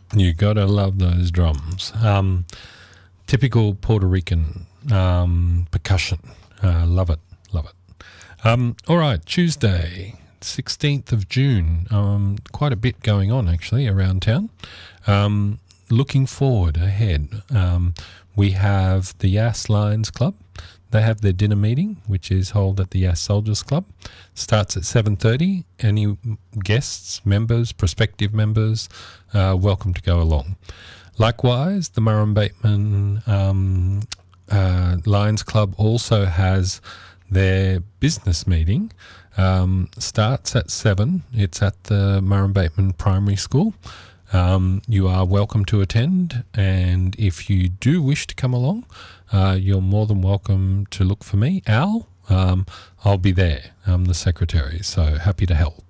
You got to love those drums. Typical Puerto Rican percussion. Love it. All right, Tuesday, 16th of June. Quite a bit going on, actually, around town. Looking forward ahead, we have the Yass Lions Club. They have their dinner meeting, which is held at the Yass Soldiers Club. Starts at 7:30. Any guests, members, prospective members, welcome to go along. Likewise, the Murrum Bateman Lions Club also has their business meeting. Starts at 7. It's at the Murrum Bateman Primary School. You are welcome to attend, and if you do wish to come along, you're more than welcome to look for me, Al. I'll be there. I'm the secretary, so happy to help.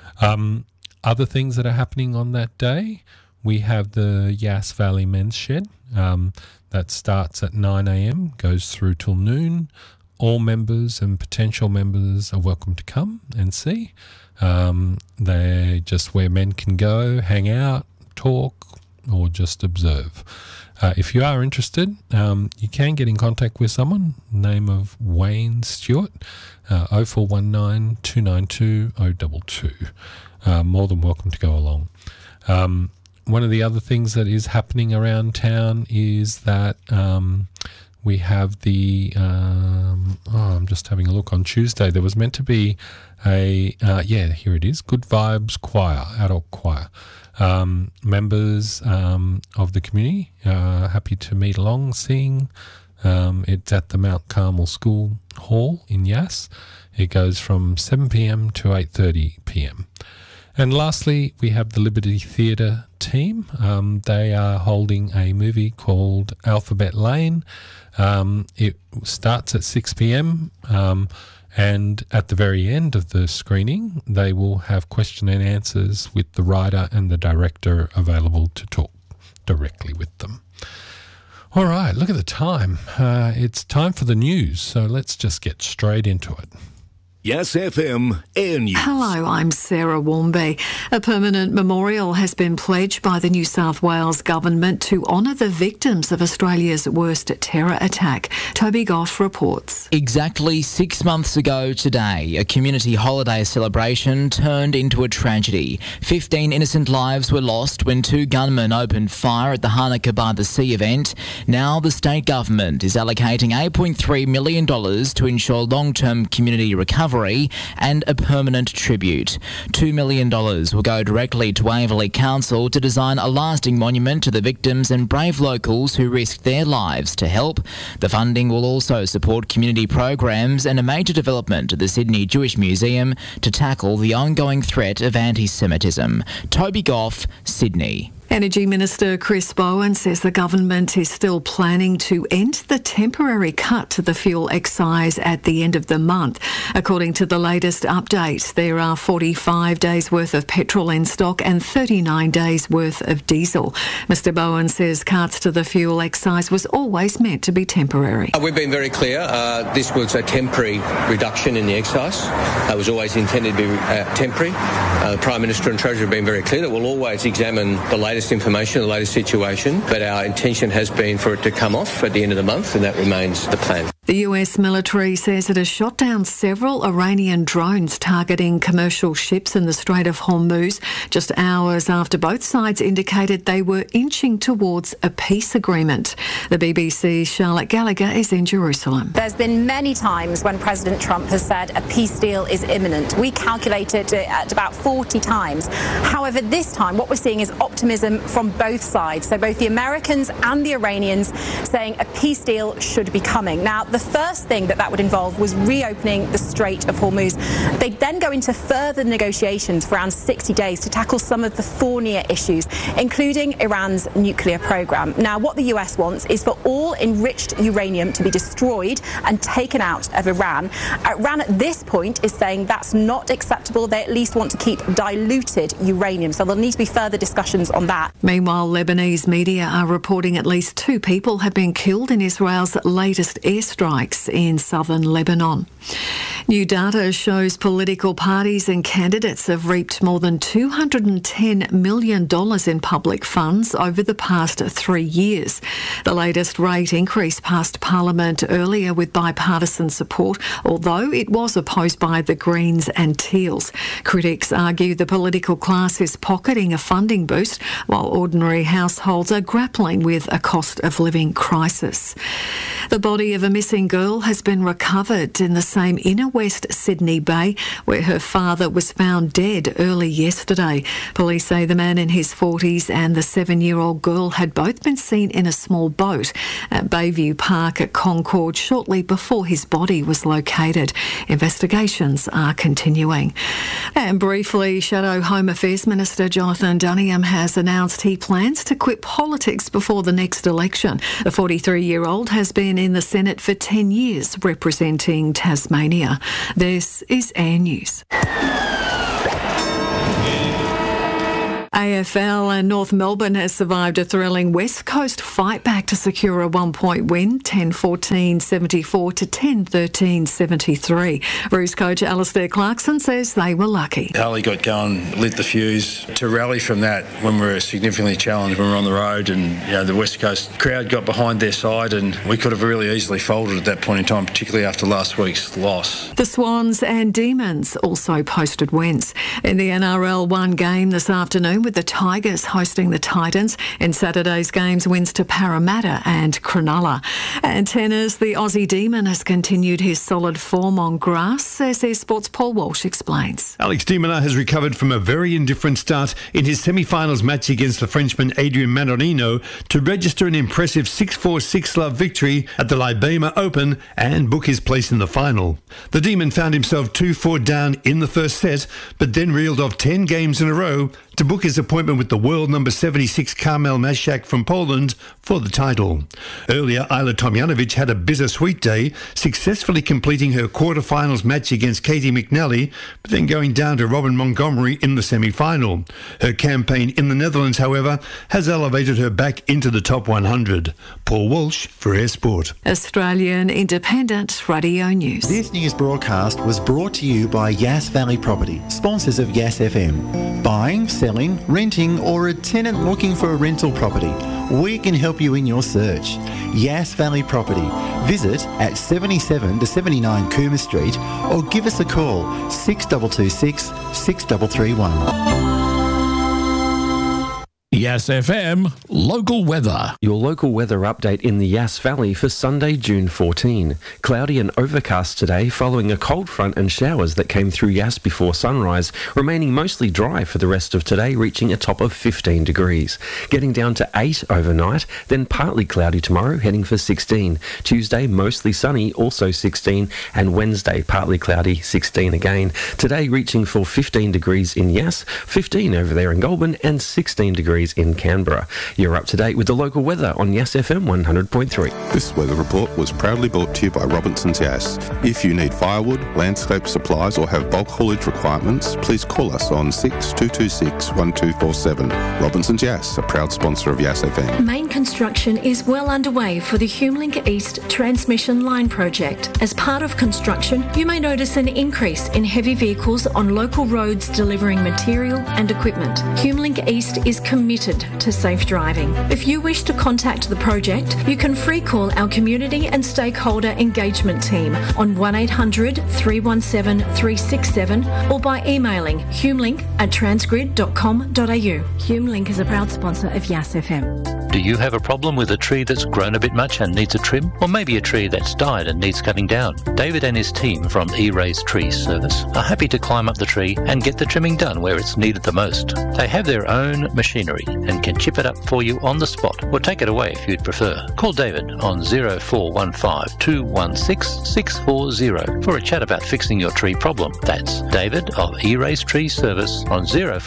Other things that are happening on that day, we have the Yass Valley Men's Shed. That starts at 9 a.m, goes through till noon. All members and potential members are welcome to come and see. They're just where men can go, hang out, talk, or just observe. If you are interested, you can get in contact with someone, name of Wayne Stewart, 0419 292 022. More than welcome to go along. One of the other things that is happening around town is that we have the, I'm just having a look on Tuesday. There was meant to be here it is, Good Vibes Choir, adult choir. Members of the community happy to meet along, sing. It's at the Mount Carmel School Hall in Yass. It goes from 7 p.m. to 8:30 p.m. And lastly, we have the Liberty Theatre team. They are holding a movie called Alphabet Lane. It starts at 6 p.m. And at the very end of the screening, they will have question and answers with the writer and the director available to talk directly with them. All right, look at the time. It's time for the news, so let's just get straight into it. Yass FM Air News. Hello, I'm Sarah Warmby. A permanent memorial has been pledged by the New South Wales Government to honour the victims of Australia's worst terror attack. Toby Goff reports. Exactly 6 months ago today, a community holiday celebration turned into a tragedy. 15 innocent lives were lost when 2 gunmen opened fire at the Hanukkah by the Sea event. Now the state government is allocating $8.3 million to ensure long-term community recovery and a permanent tribute. $2 million will go directly to Waverley Council to design a lasting monument to the victims and brave locals who risked their lives to help. The funding will also support community programs and a major development at the Sydney Jewish Museum to tackle the ongoing threat of anti-Semitism. Toby Goff, Sydney. Energy Minister Chris Bowen says the government is still planning to end the temporary cut to the fuel excise at the end of the month. According to the latest update, there are 45 days worth of petrol in stock and 39 days worth of diesel. Mr Bowen says cuts to the fuel excise was always meant to be temporary. We've been very clear. This was a temporary reduction in the excise. It was always intended to be temporary. The Prime Minister and Treasurer have been very clear that we'll always examine the latest information, the latest situation, but our intention has been for it to come off at the end of the month, and that remains the plan. The US military says it has shot down several Iranian drones targeting commercial ships in the Strait of Hormuz just hours after both sides indicated they were inching towards a peace agreement. The BBC's Charlotte Gallagher is in Jerusalem. There's been many times when President Trump has said a peace deal is imminent. We calculated it at about 40 times. However, this time what we're seeing is optimism from both sides. So both the Americans and the Iranians saying a peace deal should be coming. Now, the first thing that would involve was reopening the Strait of Hormuz. They'd then go into further negotiations for around 60 days to tackle some of the thornier issues, including Iran's nuclear program. Now, what the US wants is for all enriched uranium to be destroyed and taken out of Iran. Iran at this point is saying that's not acceptable. They at least want to keep diluted uranium. So there'll need to be further discussions on that. Meanwhile, Lebanese media are reporting at least 2 people have been killed in Israel's latest airstrike strikes in southern Lebanon. New data shows political parties and candidates have reaped more than $210 million in public funds over the past 3 years. The latest rate increase passed Parliament earlier with bipartisan support, although it was opposed by the Greens and Teals. Critics argue the political class is pocketing a funding boost, while ordinary households are grappling with a cost of living crisis. The body of a missing girl has been recovered in the same inner West Sydney Bay where her father was found dead early yesterday. Police say the man in his 40s and the 7-year-old girl had both been seen in a small boat at Bayview Park at Concord shortly before his body was located. Investigations are continuing. And briefly, Shadow Home Affairs Minister Jonathan Duniam has announced he plans to quit politics before the next election. The 43-year-old has been in the Senate for 10 years representing Tasmania. This is Air News. AFL and North Melbourne has survived a thrilling West Coast fight back to secure a 1-point win, 10-14-74 to 10-13-73. Roos coach Alistair Clarkson says they were lucky. Harley got going, lit the fuse. To rally from that when we were significantly challenged when we were on the road and the West Coast crowd got behind their side and we could have really easily folded at that point in time, particularly after last week's loss. The Swans and Demons also posted wins. In the NRL 1 game this afternoon with the Tigers hosting the Titans. In Saturday's games, wins to Parramatta and Cronulla. And tennis, the Aussie Demon has continued his solid form on grass, as their Sports' Paul Walsh explains. Alex de Minaur has recovered from a very indifferent start in his semi-finals match against the Frenchman Adrian Mannarino to register an impressive 6-4, 6-love victory at the Libema Open and book his place in the final. The Demon found himself 2-4 down in the first set, but then reeled off 10 games in a row to book his appointment with the world number 76 Kamil Masiak from Poland for the title. Earlier, Ayla Tomljanovic had a bittersweet day, successfully completing her quarter-finals match against Katie McNally, but then going down to Robin Montgomery in the semi-final. Her campaign in the Netherlands, however, has elevated her back into the top 100. Paul Walsh for Air Sport. Australian Independent Radio News. This news broadcast was brought to you by Yass Valley Property, sponsors of Yass FM. Buying, selling, renting, or a tenant looking for a rental property, we can help you in your search. Yass Valley Property. Visit at 77 to 79 Cooma Street or give us a call 6226 6331. Yass FM local weather. Your local weather update in the Yass Valley for Sunday, June 14. Cloudy and overcast today following a cold front and showers that came through Yass before sunrise, remaining mostly dry for the rest of today, reaching a top of 15 degrees. Getting down to 8 overnight, then partly cloudy tomorrow, heading for 16. Tuesday, mostly sunny, also 16, and Wednesday, partly cloudy, 16 again. Today, reaching for 15 degrees in Yass, 15 over there in Goulburn, and 16 degrees in Canberra. You're up to date with the local weather on Yass FM 100.3. This weather report was proudly brought to you by Robinson's Yass. If you need firewood, landscape supplies or have bulk haulage requirements, please call us on 6226 1247. Robinson's Yass, a proud sponsor of Yass FM. Main construction is well underway for the HumeLink East transmission line project. As part of construction, you may notice an increase in heavy vehicles on local roads delivering material and equipment. HumeLink East is committed to safe driving. If you wish to contact the project, you can free call our community and stakeholder engagement team on 1800 317 367 or by emailing humelink@transgrid.com.au. HumeLink is a proud sponsor of Yass FM. Do you have a problem with a tree that's grown a bit much and needs a trim? Or maybe a tree that's died and needs cutting down? David and his team from E-Rays Tree Service are happy to climb up the tree and get the trimming done where it's needed the most. They have their own machinery and can chip it up for you on the spot or take it away if you'd prefer. Call David on 0415 216 640 for a chat about fixing your tree problem. That's David of E-Rays Tree Service on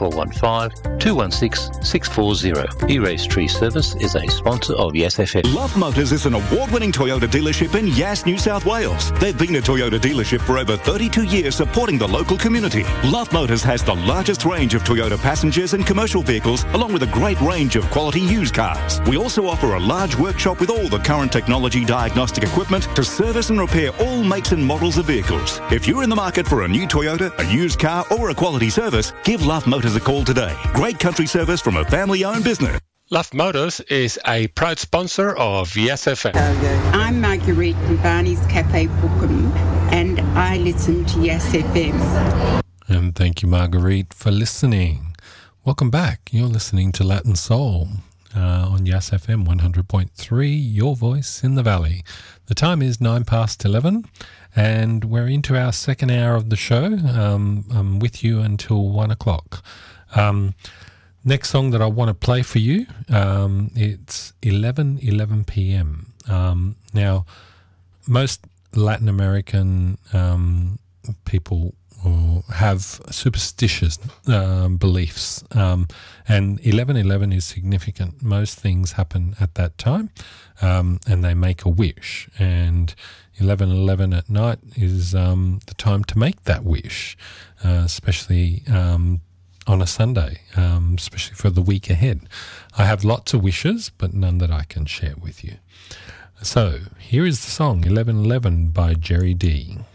0415 216 640. E-Rays Tree Service is a sponsor of Yass FM. Love Motors is an award-winning Toyota dealership in Yass, New South Wales. They've been a Toyota dealership for over 32 years, supporting the local community. Love Motors has the largest range of Toyota passengers and commercial vehicles, along with a great range of quality used cars. We also offer a large workshop with all the current technology diagnostic equipment to service and repair all makes and models of vehicles. If you're in the market for a new Toyota, a used car or a quality service, give Luff Motors a call today. Great country service from a family-owned business. Luff Motors is a proud sponsor of Yes FM. I'm Marguerite from Barney's Cafe Bookham, and I listen to Yes FM. And thank you, Marguerite, for listening. Welcome back. You're listening to Latin Soul on Yes FM 100.3, your voice in the valley. The time is 11:09, and we're into our second hour of the show. I'm with you until 1 o'clock. Next song that I want to play for you, it's 11 p.m. Now, most Latin American people have superstitious beliefs, and 11:11 is significant. Most things happen at that time, and they make a wish, and 11:11 at night is the time to make that wish, especially on a Sunday, especially for the week ahead. I have lots of wishes, but none that I can share with you. So here is the song 11:11 by Jerry D.